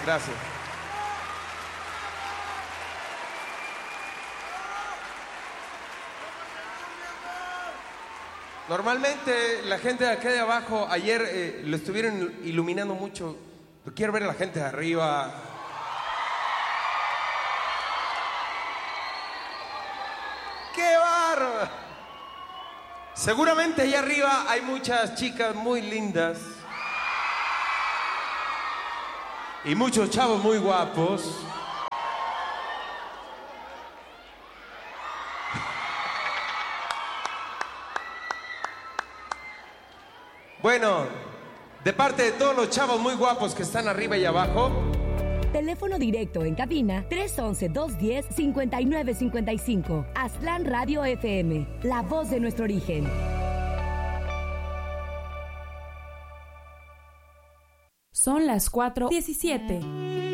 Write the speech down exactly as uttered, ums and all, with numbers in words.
Gracias. Normalmente la gente de acá de abajo, ayer eh, lo estuvieron iluminando mucho. Quiero ver a la gente de arriba. ¡Qué bárbaro! Seguramente allá arriba hay muchas chicas muy lindas. Y muchos chavos muy guapos. Bueno, de parte de todos los chavos muy guapos que están arriba y abajo. Teléfono directo en cabina tres once, dos uno cero, cinco nueve cinco cinco. Aztlán Radio F M, la voz de nuestro origen. Son las cuatro diecisiete.